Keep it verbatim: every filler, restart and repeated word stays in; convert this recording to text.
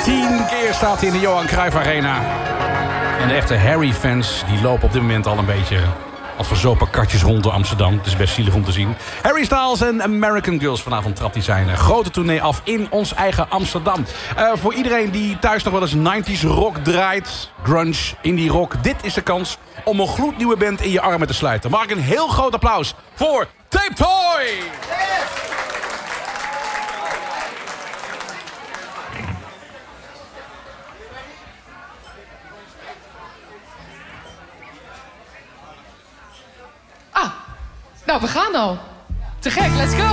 Tien keer staat hij in de Johan Cruijff Arena. En de echte Harry-fans die lopen op dit moment al een beetje als verzopen katjes rond door Amsterdam. Het is best zielig om te zien. Harry Styles en American Girls. Vanavond trapt hij zijn grote tournee af in ons eigen Amsterdam. Uh, voor iedereen die thuis nog wel eens nineties rock draait, grunge, indie rock, dit is de kans om een gloednieuwe band in je armen te sluiten. Mag ik een heel groot applaus voor Tape Toy! Ah, nou we gaan al. Te gek, let's go!